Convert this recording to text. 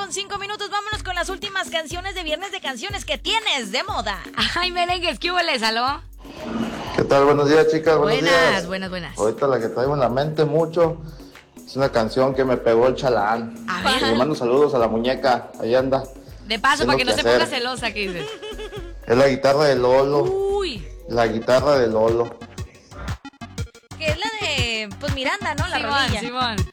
9:05. Vámonos con las últimas canciones de Viernes de Canciones que tienes de moda. Ay, merengues, ¿qué hubo, aló? ¿Qué tal? Buenos días, chicas. Buenos días. Buenas. Ahorita la que traigo en la mente mucho es una canción que me pegó el chalán. A ver. Le mando saludos a la muñeca. Ahí anda. De paso, para que no se ponga celosa, ¿qué dices? Es la guitarra de Lolo. Uy. La guitarra de Lolo. Que es la de, pues, Miranda, ¿no? La rodilla. Simón.